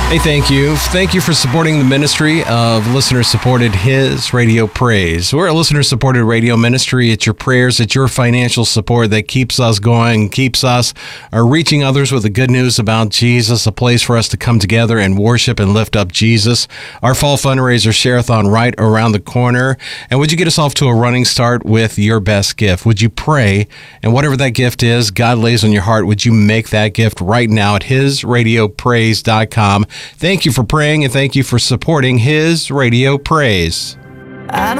Hey, thank you. Thank you for supporting the ministry of listener-supported His Radio Praise. We're a listener-supported radio ministry. It's your prayers, it's your financial support that keeps us going, keeps us reaching others with the good news about Jesus, a place for us to come together and worship and lift up Jesus. Our fall fundraiser, Share-a-thon, right around the corner. And would you get us off to a running start with your best gift? Would you pray? And whatever that gift is, God lays on your heart, would you make that gift right now at hisradiopraise.com. Thank you for praying and thank you for supporting His Radio Praise.